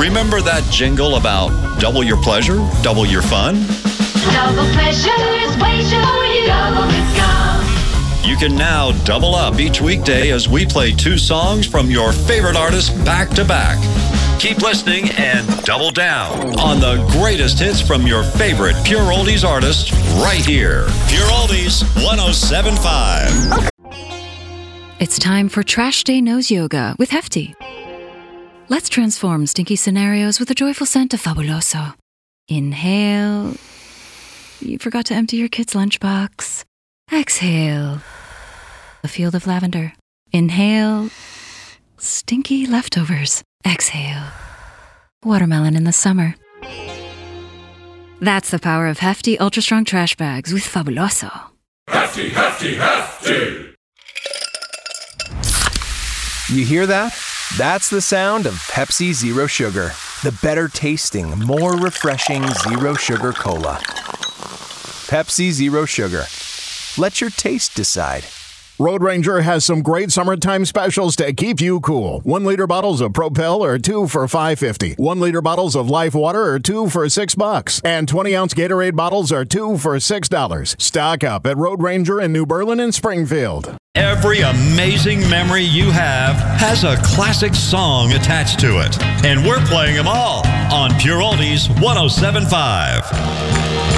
Remember that jingle about double your pleasure, double your fun? Double pleasure is wager for you. Double discount. You can now double up each weekday as we play 2 songs from your favorite artists back to back. Keep listening and double down on the greatest hits from your favorite Pure Oldies artists right here. Pure Oldies 107.5. It's time for Trash Day Nose Yoga with Hefty. Let's transform stinky scenarios with a joyful scent of Fabuloso. Inhale. You forgot to empty your kid's lunchbox. Exhale. A field of lavender. Inhale. Stinky leftovers. Exhale. Watermelon in the summer. That's the power of Hefty Ultra Strong Trash Bags with Fabuloso. Hefty, hefty, hefty! You hear that? That's the sound of Pepsi Zero Sugar. The better tasting, more refreshing Zero Sugar Cola. Pepsi Zero Sugar. Let your taste decide. Road Ranger has some great summertime specials to keep you cool. 1-liter bottles of Propel are 2 for $5.50. 1-liter bottles of Life Water are 2 for $6. And 20-ounce Gatorade bottles are 2 for $6. Stock up at Road Ranger in New Berlin and Springfield. Every amazing memory you have has a classic song attached to it. And we're playing them all on Pure Oldies 107.5.